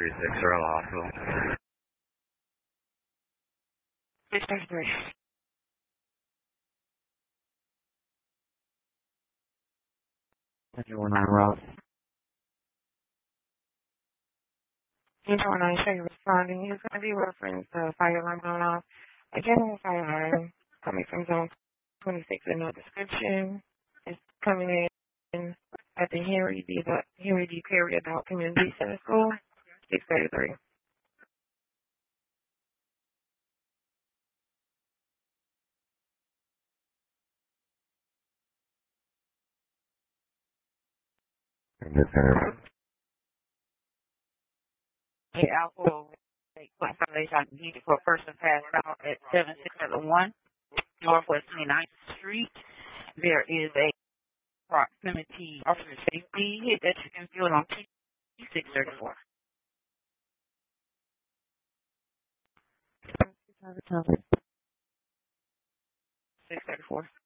36, Sorella Hospital. 633. 19 Route. 1029, show you responding. He's going to be referenced fire alarm going off. A general fire alarm coming from zone 26 in no description is coming in at the Henry D. Perry Adult Community Center School, 633. The alcohol installation needed for a person passed out at 7671 Northwest 29th Street. There is a proximity officer safety hit that you can feel on P634. 634.